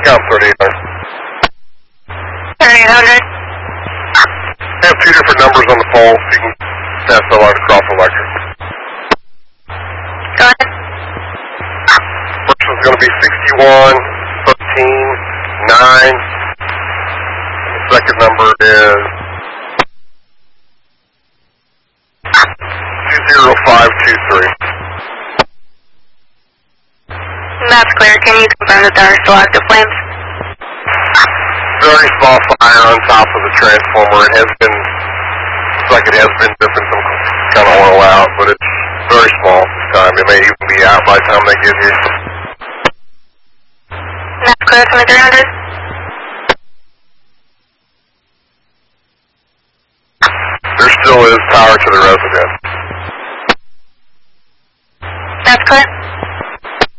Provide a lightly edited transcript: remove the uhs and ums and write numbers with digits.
Count 3800. 3800. I have two different numbers on the phone, so you can pass the line across electric. Go ahead. First one's going to be 61 13 9. The second number is 20523. That's clear. Can you confirm that there are still active flames? Very small fire on top of the transformer. It has been, looks like it has been dipping some kind of oil out, but it's very small this time. It may even be out by the time they get here. That's clear from the 300. There still is power to the residence.